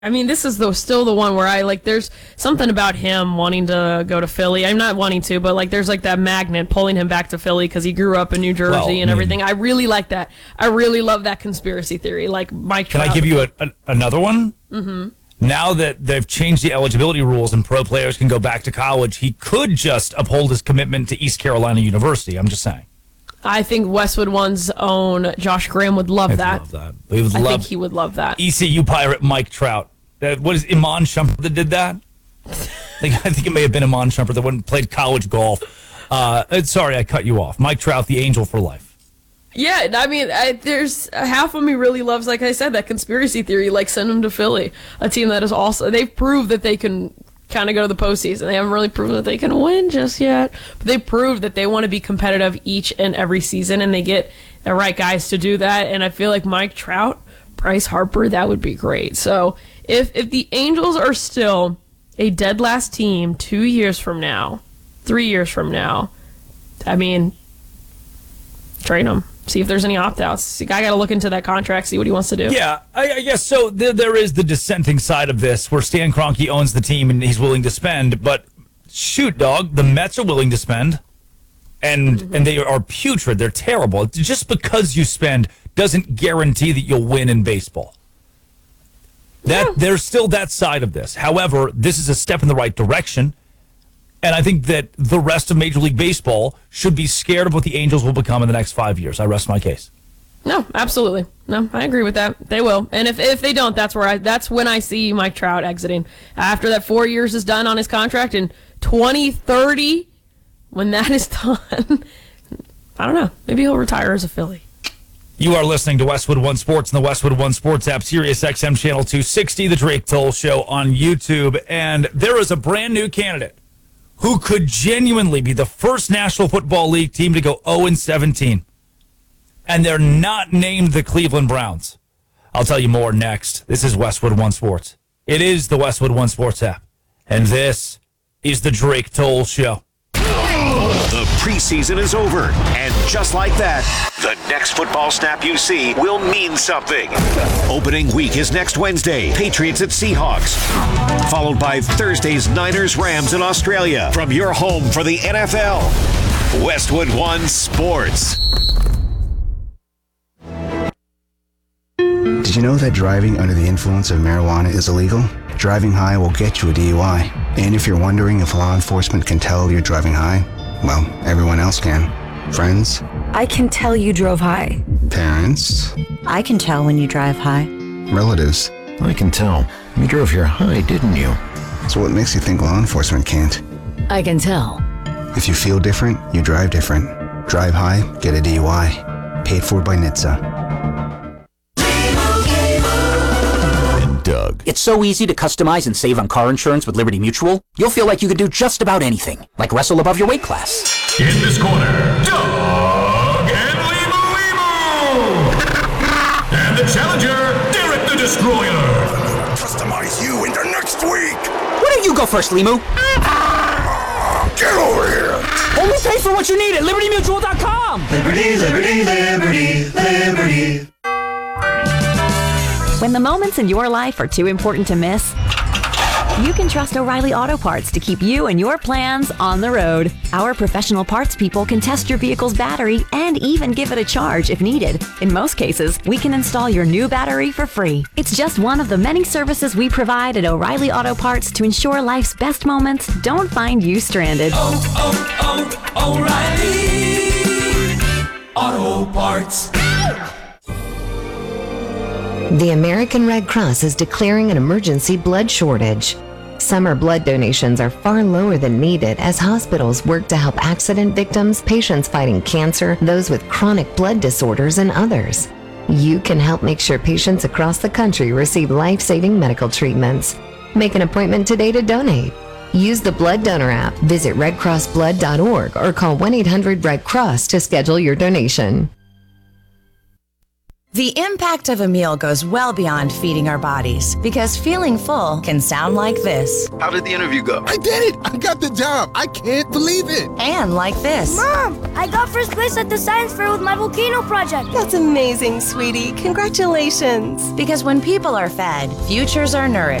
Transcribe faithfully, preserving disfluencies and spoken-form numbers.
I mean, this is the, still the one where I, like, there's something about him wanting to go to Philly. I'm not wanting to, but, like, there's, like, that magnet pulling him back to Philly because he grew up in New Jersey well, and I mean, everything. I really like that. I really love that conspiracy theory. Like, Mike Trout. Can I give you a, a, another one? Mm-hmm. Now that they've changed the eligibility rules and pro players can go back to college, he could just uphold his commitment to East Carolina University. I'm just saying. I think Westwood One's own Josh Graham would love I'd that. Love that. He would I love think he would love that. E C U Pirate Mike Trout. That what is Iman Shumpert that did that? Like, I think it may have been Iman Shumpert that went and played college golf. Uh, sorry, I cut you off. Mike Trout, the angel for life. Yeah, I mean, I, there's half of me really loves, like I said, that conspiracy theory. Like, send him to Philly, a team that is also they've proved that they can kind of go to the postseason. They haven't really proven that they can win just yet, but they proved that they want to be competitive each and every season, and they get the right guys to do that. And I feel like Mike Trout, Bryce Harper, that would be great. So if if the Angels are still a dead last team two years from now, three years from now, I mean, trade them. See if there's any opt-outs. The guy got to look into that contract, see what he wants to do. Yeah, I, I guess so. There, there is the dissenting side of this where Stan Kroenke owns the team and he's willing to spend. But shoot, dog, the Mets are willing to spend, and mm-hmm. and they are putrid. They're terrible. Just because you spend doesn't guarantee that you'll win in baseball. That yeah. There's still that side of this. However, this is a step in the right direction. And I think that the rest of Major League Baseball should be scared of what the Angels will become in the next five years. I rest my case. No, absolutely. No, I agree with that. They will. And if if they don't, that's where I that's when I see Mike Trout exiting. After that four years is done on his contract in twenty thirty, when that is done, I don't know. Maybe he'll retire as a Philly. You are listening to Westwood One Sports and the Westwood One Sports app, Sirius X M Channel two sixty, The Drake Toll Show on YouTube. And there is a brand new candidate who could genuinely be the first National Football League team to go oh and seventeen. And they're not named the Cleveland Browns. I'll tell you more next. This is Westwood One Sports. It is the Westwood One Sports app. And this is the Drake Toll Show. The preseason is over, and just like that, the next football snap you see will mean something. Opening week is next Wednesday, Patriots at Seahawks, followed by Thursday's Niners Rams in Australia. From your home for the N F L, Westwood One Sports. Did you know that driving under the influence of marijuana is illegal? Driving high will get you a D U I. And if you're wondering if law enforcement can tell you're driving high, well, everyone else can. Friends? I can tell you drove high. Parents? I can tell when you drive high. Relatives? I can tell. You drove here high, didn't you? So what makes you think law enforcement can't? I can tell. If you feel different, you drive different. Drive high, get a D U I. Paid for by N H T S A. Doug. It's so easy to customize and save on car insurance with Liberty Mutual. You'll feel like you could do just about anything, like wrestle above your weight class. In this corner, Doug and Limu Limu! And the challenger, Derek the Destroyer! Customize you into next week! Why don't you go first, Limu? Get over here! Only pay for what you need at liberty mutual dot com! Liberty, liberty, liberty, liberty. When the moments in your life are too important to miss, you can trust O'Reilly Auto Parts to keep you and your plans on the road. Our professional parts people can test your vehicle's battery and even give it a charge if needed. In most cases, we can install your new battery for free. It's just one of the many services we provide at O'Reilly Auto Parts to ensure life's best moments don't find you stranded. Oh, oh, oh, O'Reilly Auto Parts. The American Red Cross is declaring an emergency blood shortage. Summer blood donations are far lower than needed as hospitals work to help accident victims, patients fighting cancer, those with chronic blood disorders, and others. You can help make sure patients across the country receive life-saving medical treatments. Make an appointment today to donate. Use the Blood Donor app, visit red cross blood dot org, or call one eight hundred red cross to schedule your donation. The impact of a meal goes well beyond feeding our bodies, because feeling full can sound like this. How did the interview go? I did it! I got the job! I can't believe it! And like this. Mom, I got first place at the science fair with my volcano project. That's amazing, sweetie. Congratulations. Because when people are fed, futures are nourished.